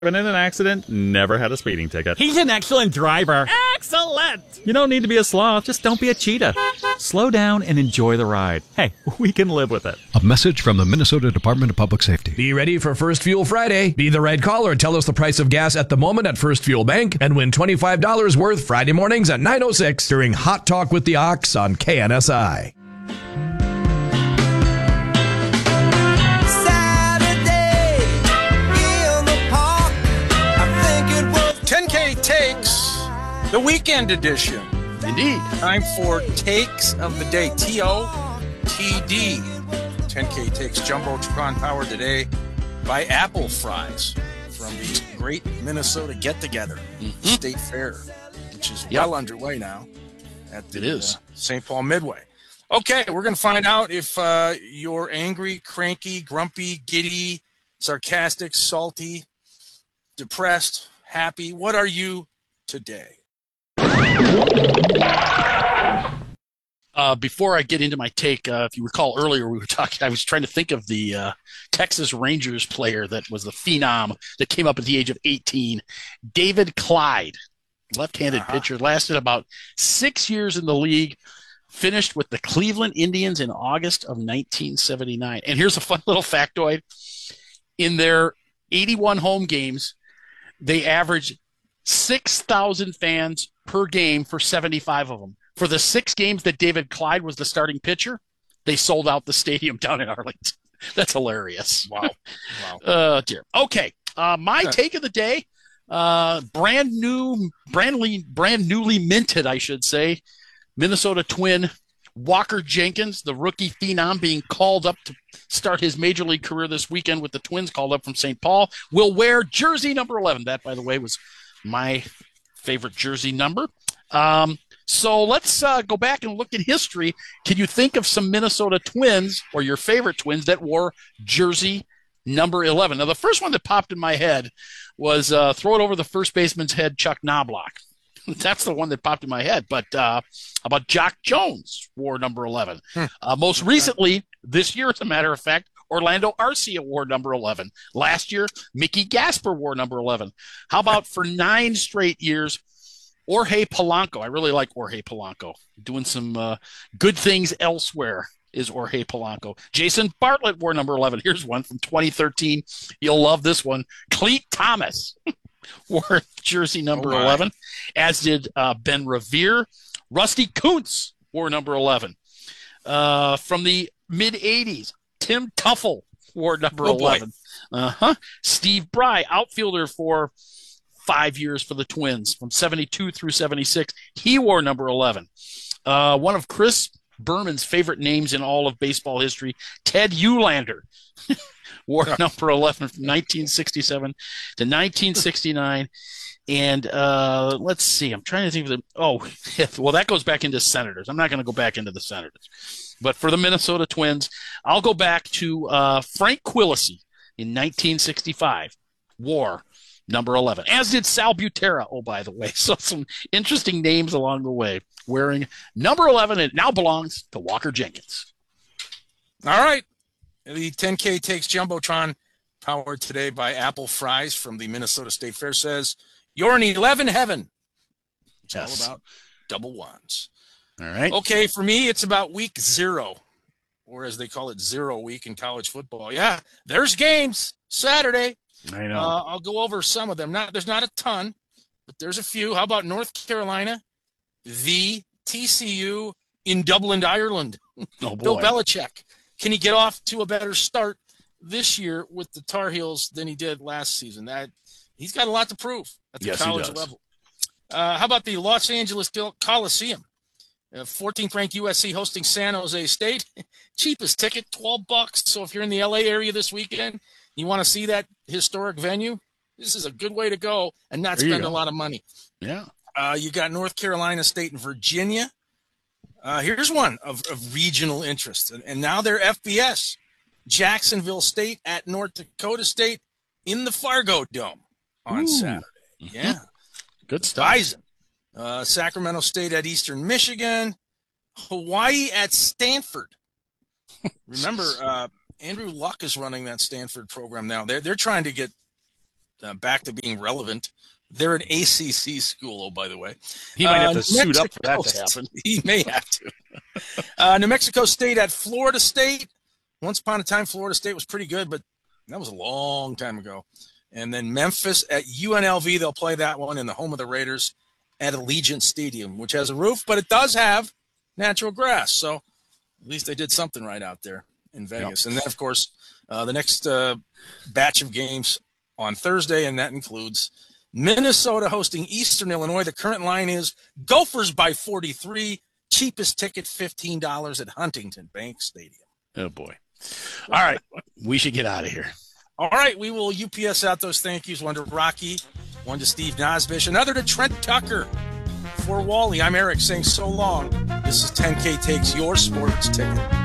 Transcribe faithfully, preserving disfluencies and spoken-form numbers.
Been in an accident, never had a speeding ticket. He's an excellent driver. Excellent! You don't need to be a sloth, just don't be a cheetah. Slow down and enjoy the ride. Hey, we can live with it. A message from the Minnesota Department of Public Safety. Be ready for First Fuel Friday. Be the right caller and tell us the price of gas at the moment at First Fuel Bank and win twenty-five dollars worth Friday mornings at nine oh six during Hot Talk with the Ox on K N S I. ten K Takes, the weekend edition. Indeed. Time for Takes of the Day. T O T D. ten K Takes Jumbotron powered today by Apple Fries from the Great Minnesota Get-Together mm-hmm. State Fair, which is yep. well underway now at the it is. Uh, Saint Paul Midway. Okay, we're going to find out if uh, you're angry, cranky, grumpy, giddy, sarcastic, salty, depressed, happy. What are you today? Uh, before I get into my take, uh, if you recall earlier, we were talking, I was trying to think of the uh, Texas Rangers player that was the phenom that came up at the age of eighteen, David Clyde, left-handed uh-huh. pitcher, lasted about six years in the league, finished with the Cleveland Indians in August of nineteen seventy-nine. And here's a fun little factoid. In their eighty-one home games, they averaged six thousand fans per game for seventy-five of them. For the six games that David Clyde was the starting pitcher, they sold out the stadium down in Arlington. That's hilarious. Wow. Wow. Oh, dear. Okay. Uh, my take of the day, uh, brand new, brandly, brand newly minted, I should say, Minnesota Twin Walker Jenkins, the rookie phenom, being called up to start his major league career this weekend with the Twins, called up from Saint Paul, will wear jersey number eleven. That, by the way, was my favorite jersey number. Um, so let's uh, go back and look at history. Can you think of some Minnesota Twins or your favorite Twins that wore jersey number eleven? Now, the first one that popped in my head was uh, throw it over the first baseman's head, Chuck Knobloch. That's the one that popped in my head. But uh, how about Jock Jones wore number eleven? Hmm. Uh, most recently, this year, as a matter of fact, Orlando Arcia wore number eleven. Last year, Mickey Gasper wore number eleven. How about for nine straight years, Jorge Polanco? I really like Jorge Polanco. Doing some uh, good things elsewhere is Jorge Polanco. Jason Bartlett wore number eleven. Here's one from twenty thirteen. You'll love this one. Cleet Thomas wore jersey number oh eleven, as did uh, Ben Revere. Rusty Kuntz wore number eleven. Uh, from the mid-eighties, Tim Tuffle wore number oh eleven. Uh-huh. Steve Bry, outfielder for five years for the Twins, from seventy-two through seventy-six. He wore number eleven. Uh, one of Chris Berman's favorite names in all of baseball history, Ted Eulander, wore number eleven from nineteen sixty-seven to nineteen sixty-nine. And uh, let's see, I'm trying to think of the, oh, well, that goes back into Senators. I'm not going to go back into the Senators. But for the Minnesota Twins, I'll go back to uh, Frank Quillisi in nineteen sixty-five, wore number eleven, as did Sal Butera, oh, by the way. So some interesting names along the way, wearing number eleven. It now belongs to Walker Jenkins. All right. The ten K Takes Jumbotron, powered today by Apple Fries from the Minnesota State Fair, says, you're in eleven heaven. It's yes. all about double ones. All right. Okay, for me, it's about week zero, or as they call it, zero week in college football. Yeah, there's games Saturday. I know. Uh, I'll go over some of them. Not, there's not a ton, but there's a few. How about North Carolina, the T C U in Dublin, Ireland? Oh, boy. Bill Belichick. Can he get off to a better start this year with the Tar Heels than he did last season? That he's got a lot to prove at the yes, college level. Uh, how about the Los Angeles Coliseum? Uh, fourteenth ranked U S C hosting San Jose State. Cheapest ticket, twelve bucks. So if you're in the L A area this weekend, you want to see that historic venue, this is a good way to go and not spend a lot of money. Yeah. Uh, you got North Carolina State and Virginia. Uh, here's one of, of regional interest, and, and now they're F B S. Jacksonville State at North Dakota State in the Fargo Dome on Ooh. Saturday. Mm-hmm. Yeah. Good stuff. Bison. Uh, Sacramento State at Eastern Michigan. Hawaii at Stanford. Remember, uh, Andrew Luck is running that Stanford program now. They're, they're trying to get uh, back to being relevant. They're an A C C school, oh, by the way. He might have Uh, to suit up for that Mexico- to happen. He may have to. uh, New Mexico State at Florida State. Once upon a time, Florida State was pretty good, but that was a long time ago. And then Memphis at U N L V. They'll play that one in the home of the Raiders at Allegiant Stadium, which has a roof, but it does have natural grass. So at least they did something right out there in Vegas. Yep. And then, of course, uh, the next uh, batch of games on Thursday, and that includes Minnesota hosting Eastern Illinois. The current line is Gophers by forty-three. Cheapest ticket, fifteen dollars at Huntington Bank Stadium. Oh, boy. All right. We should get out of here. All right. We will U P S out those thank yous. One to Rocky, one to Steve Nosbish, another to Trent Tucker. For Wally, I'm Eric saying so long. This is ten K Takes Your Sports Ticket.